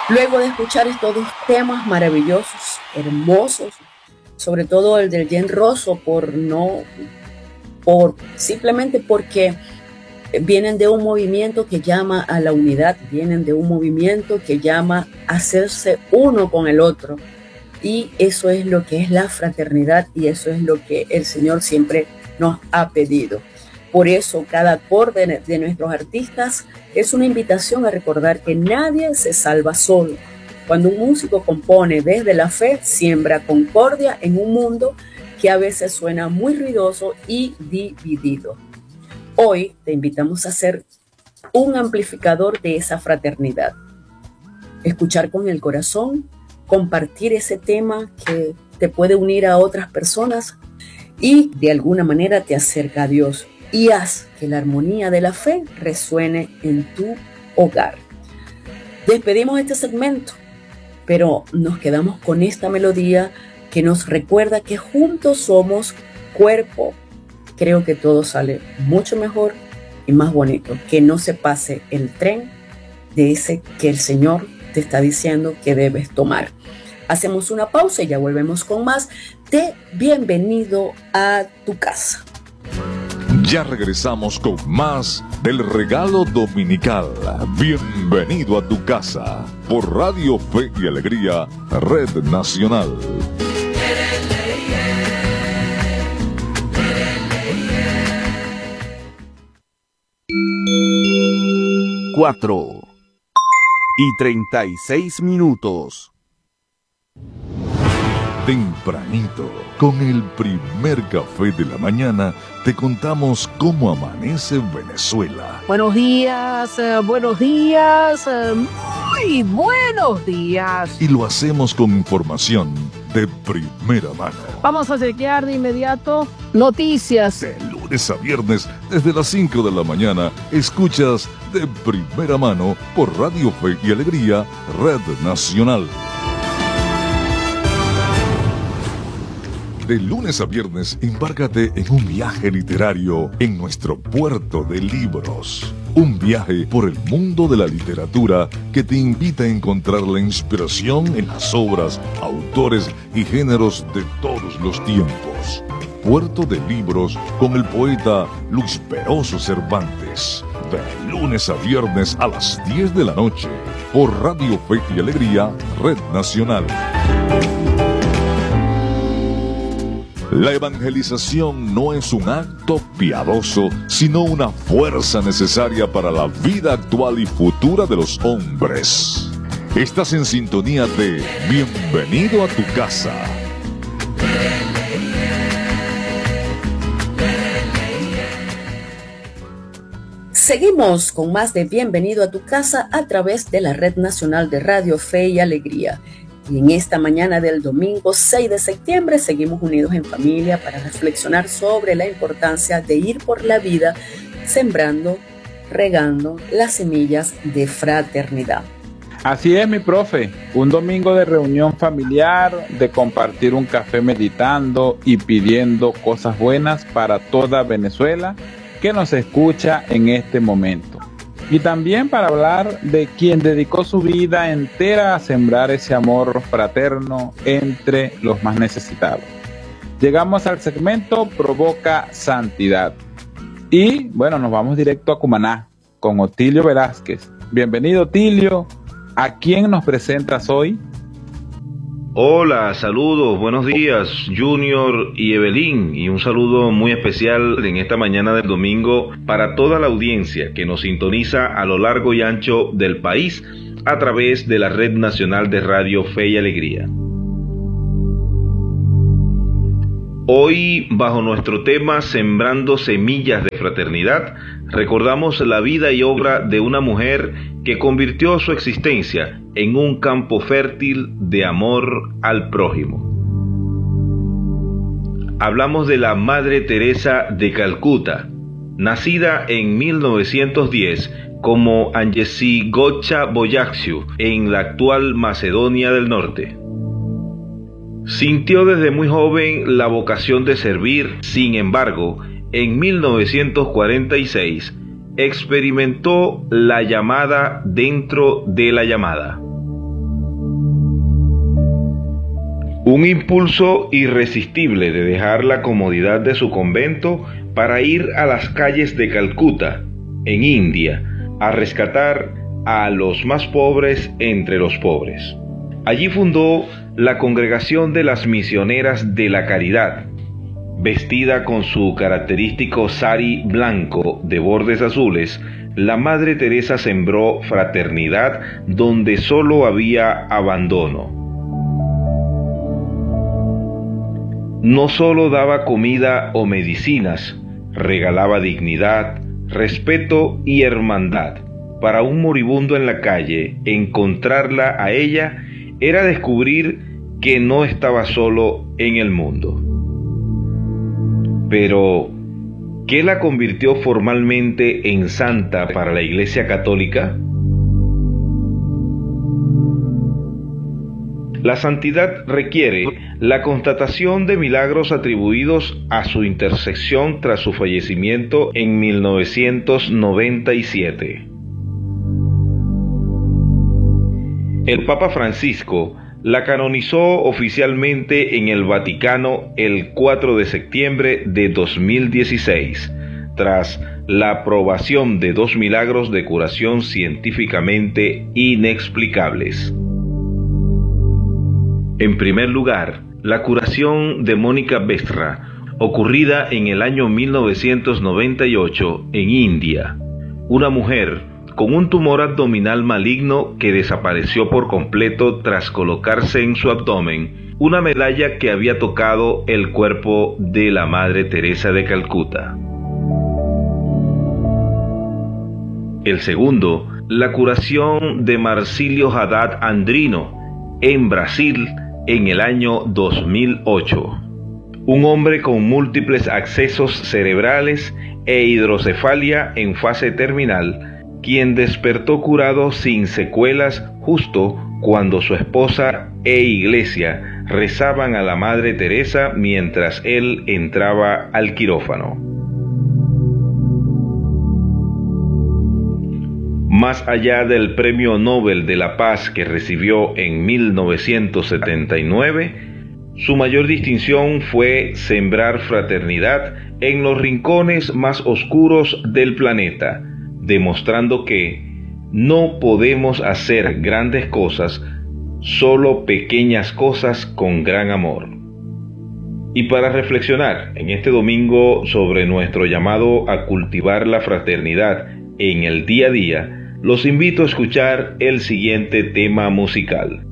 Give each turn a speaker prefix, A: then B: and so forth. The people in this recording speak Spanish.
A: Luego de escuchar estos dos temas maravillosos, hermosos, sobre todo el del Jen Rosso, simplemente porque vienen de un movimiento que llama a la unidad, vienen de un movimiento que llama a hacerse uno con el otro. Y eso es lo que es la fraternidad y eso es lo que el Señor siempre nos ha pedido. Por eso cada acorde de nuestros artistas es una invitación a recordar que nadie se salva solo. Cuando un músico compone desde la fe, siembra concordia en un mundo que a veces suena muy ruidoso y dividido. Hoy te invitamos a ser un amplificador de esa fraternidad. Escuchar con el corazón, compartir ese tema que te puede unir a otras personas y de alguna manera te acerca a Dios. Y haz que la armonía de la fe resuene en tu hogar. Despedimos este segmento, pero nos quedamos con esta melodía que nos recuerda que juntos somos cuerpo. Creo que todo sale mucho mejor y más bonito. Que no se pase el tren de ese que el Señor te está diciendo que debes tomar. Hacemos una pausa y ya volvemos con más de Bienvenido a tu casa.
B: Ya regresamos con más del regalo dominical. Bienvenido a tu casa por Radio Fe y Alegría, Red Nacional.
C: 4:36.
B: Tempranito, con el primer café de la mañana, te contamos cómo amanece Venezuela.
D: Buenos días, muy buenos días.
B: Y lo hacemos con información de primera mano.
D: Vamos a chequear de inmediato noticias.
B: De lunes a viernes, desde las 5 de la mañana, escuchas de primera mano por Radio Fe y Alegría, Red Nacional. De lunes a viernes, embárcate en un viaje literario en nuestro puerto de libros. Un viaje por el mundo de la literatura que te invita a encontrar la inspiración en las obras, autores y géneros de todos los tiempos. Puerto de Libros con el poeta Luis Peroso Cervantes. De lunes a viernes a las 10 de la noche por Radio Fe y Alegría, Red Nacional. La evangelización no es un acto piadoso, sino una fuerza necesaria para la vida actual y futura de los hombres. Estás en sintonía de Bienvenido a tu casa.
A: Seguimos con más de Bienvenido a tu casa a través de la Red Nacional de Radio Fe y Alegría. Y en esta mañana del domingo 6 de septiembre seguimos unidos en familia para reflexionar sobre la importancia de ir por la vida sembrando, regando las semillas de fraternidad.
E: Así es, mi profe, un domingo de reunión familiar, de compartir un café meditando y pidiendo cosas buenas para toda Venezuela que nos escucha en este momento. Y también para hablar de quien dedicó su vida entera a sembrar ese amor fraterno entre los más necesitados. Llegamos al segmento Provoca Santidad. Y bueno, nos vamos directo a Cumaná con Otilio Velázquez. Bienvenido, Otilio. ¿A quién nos presentas hoy?
F: Hola, saludos, buenos días, Junior y Evelyn, y un saludo muy especial en esta mañana del domingo para toda la audiencia que nos sintoniza a lo largo y ancho del país a través de la Red Nacional de Radio Fe y Alegría. Hoy, bajo nuestro tema Sembrando Semillas de Fraternidad, recordamos la vida y obra de una mujer que convirtió su existencia en un campo fértil de amor al prójimo. Hablamos de la Madre Teresa de Calcuta, nacida en 1910 como Anjesi Gocha Boyaxiu en la actual Macedonia del Norte. Sintió desde muy joven la vocación de servir, sin embargo, en 1946 experimentó la llamada dentro de la llamada. Un impulso irresistible de dejar la comodidad de su convento para ir a las calles de Calcuta, en India, a rescatar a los más pobres entre los pobres. Allí fundó la Congregación de las Misioneras de la Caridad. Vestida con su característico sari blanco de bordes azules, la Madre Teresa sembró fraternidad donde solo había abandono. No solo daba comida o medicinas, regalaba dignidad, respeto y hermandad. Para un moribundo en la calle, encontrarla a ella era descubrir que no estaba solo en el mundo. Pero, ¿qué la convirtió formalmente en santa para la Iglesia Católica? La santidad requiere la constatación de milagros atribuidos a su intercesión tras su fallecimiento en 1997. El Papa Francisco la canonizó oficialmente en el Vaticano el 4 de septiembre de 2016, tras la aprobación de 2 milagros de curación científicamente inexplicables. En primer lugar, la curación de Mónica Besra, ocurrida en el año 1998 en India. Una mujer con un tumor abdominal maligno que desapareció por completo tras colocarse en su abdomen una medalla que había tocado el cuerpo de la Madre Teresa de Calcuta. El segundo, la curación de Marcílio Haddad Andrino en Brasil en el año 2008. Un hombre con múltiples accesos cerebrales e hidrocefalia en fase terminal, quien despertó curado sin secuelas justo cuando su esposa e iglesia rezaban a la Madre Teresa mientras él entraba al quirófano. Más allá del Premio Nobel de la Paz que recibió en 1979, su mayor distinción fue sembrar fraternidad en los rincones más oscuros del planeta, demostrando que no podemos hacer grandes cosas, solo pequeñas cosas con gran amor. Y para reflexionar en este domingo sobre nuestro llamado a cultivar la fraternidad en el día a día, los invito a escuchar el siguiente tema musical.